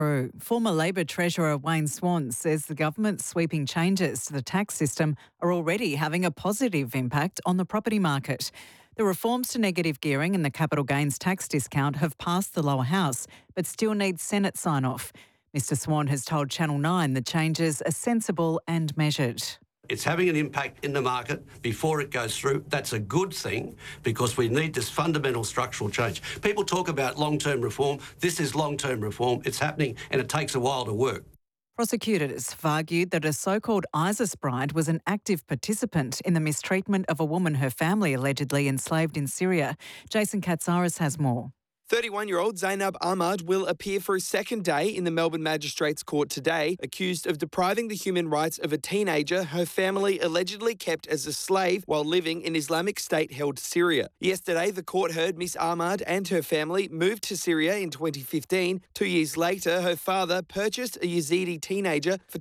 True. Former Labor Treasurer Wayne Swan says the government's sweeping changes to the tax system are already having a positive impact on the property market. The reforms to negative gearing and the capital gains tax discount have passed the lower house, but still need Senate sign-off. Mr Swan has told Channel 9 the changes are sensible and measured. It's having an impact in the market before it goes through. That's a good thing because we need this fundamental structural change. People talk about long-term reform. This is long-term reform. It's happening and it takes a while to work. Prosecutors have argued that a so-called ISIS bride was an active participant in the mistreatment of a woman her family allegedly enslaved in Syria. Jason Katsaris has more. 31-year-old Zainab Ahmad will appear for a second day in the Melbourne Magistrates Court today, accused of depriving the human rights of a teenager her family allegedly kept as a slave while living in Islamic State-held Syria. Yesterday, the court heard Miss Ahmad and her family moved to Syria in 2015. 2 years later, her father purchased a Yazidi teenager for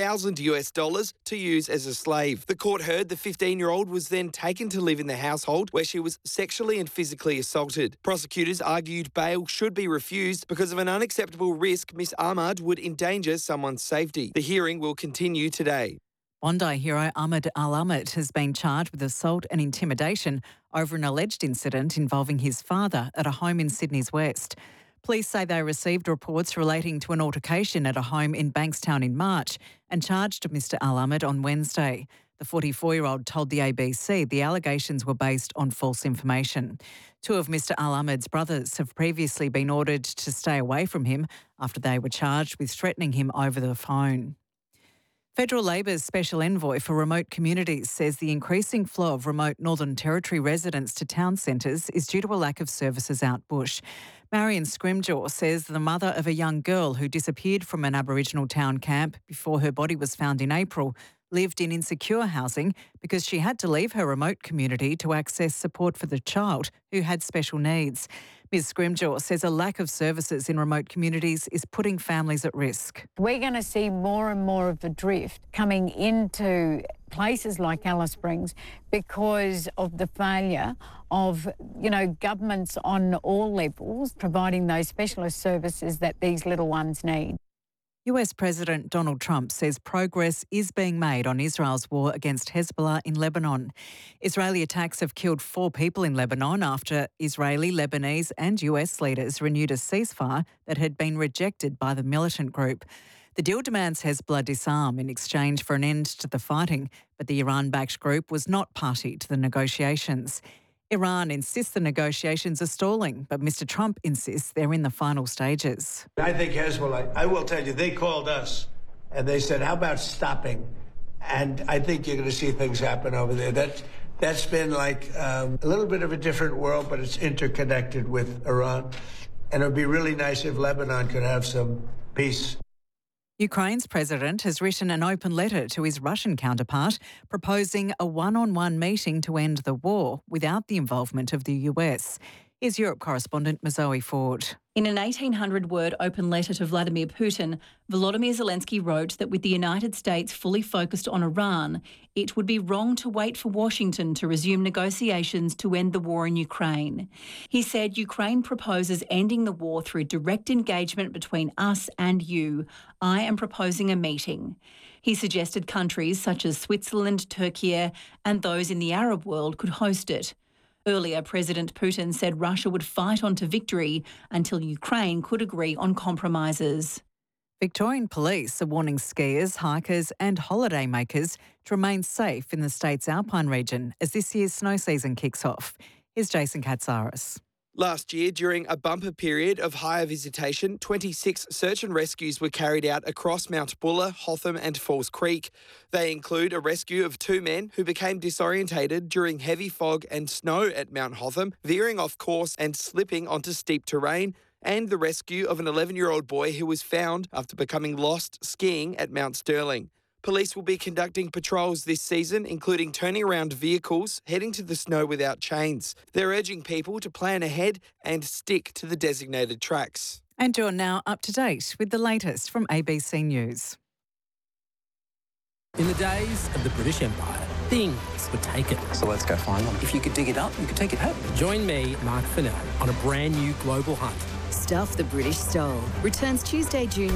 $10,000 to use as a slave. The court heard the 15-year-old was then taken to live in the household where she was sexually and physically assaulted. Prosecutors argued bail should be refused because of an unacceptable risk Miss Ahmad would endanger someone's safety. The hearing will continue today. Bondi hero Ahmed Al-Ahmed has been charged with assault and intimidation over an alleged incident involving his father at a home in Sydney's West. Police say they received reports relating to an altercation at a home in Bankstown in March and charged Mr Al-Ahmed on Wednesday. The 44-year-old told the ABC the allegations were based on false information. Two of Mr Al-Ahmed's brothers have previously been ordered to stay away from him after they were charged with threatening him over the phone. Federal Labor's Special Envoy for Remote Communities says the increasing flow of remote Northern Territory residents to town centres is due to a lack of services out bush. Marion Scrimgeour says the mother of a young girl who disappeared from an Aboriginal town camp before her body was found in April lived in insecure housing because she had to leave her remote community to access support for the child who had special needs. Ms Scrimgeour says a lack of services in remote communities is putting families at risk. We're going to see more and more of a drift coming into places like Alice Springs because of the failure of, governments on all levels providing those specialist services that these little ones need. US President Donald Trump says progress is being made on Israel's war against Hezbollah in Lebanon. Israeli attacks have killed 4 people in Lebanon after Israeli, Lebanese and US leaders renewed a ceasefire that had been rejected by the militant group. The deal demands Hezbollah disarm in exchange for an end to the fighting, but the Iran-backed group was not party to the negotiations. Iran insists the negotiations are stalling, but Mr Trump insists they're in the final stages. I think Hezbollah, I will tell you, they called us and they said, how about stopping? And I think you're going to see things happen over there. That's been like a little bit of a different world, but it's interconnected with Iran. And it would be really nice if Lebanon could have some peace. Ukraine's president has written an open letter to his Russian counterpart proposing a one-on-one meeting to end the war without the involvement of the US. Here's Europe correspondent Mazoe Ford. In an 1,800-word open letter to Vladimir Putin, Volodymyr Zelensky wrote that with the United States fully focused on Iran, it would be wrong to wait for Washington to resume negotiations to end the war in Ukraine. He said Ukraine proposes ending the war through direct engagement between us and you. I am proposing a meeting. He suggested countries such as Switzerland, Turkey and those in the Arab world could host it. Earlier, President Putin said Russia would fight on to victory until Ukraine could agree on compromises. Victorian police are warning skiers, hikers and holidaymakers to remain safe in the state's Alpine region as this year's snow season kicks off. Here's Jason Katsaris. Last year, during a bumper period of higher visitation, 26 search and rescues were carried out across Mount Buller, Hotham and Falls Creek. They include a rescue of 2 men who became disorientated during heavy fog and snow at Mount Hotham, veering off course and slipping onto steep terrain, and the rescue of an 11-year-old boy who was found after becoming lost skiing at Mount Sterling. Police will be conducting patrols this season, including turning around vehicles heading to the snow without chains. They're urging people to plan ahead and stick to the designated tracks. And you're now up to date with the latest from ABC News. In the days of the British Empire, things were taken. So let's go find them. If you could dig it up, you could take it home. Join me, Mark Fennell, on a brand new global hunt. stuff the British stole returns Tuesday, June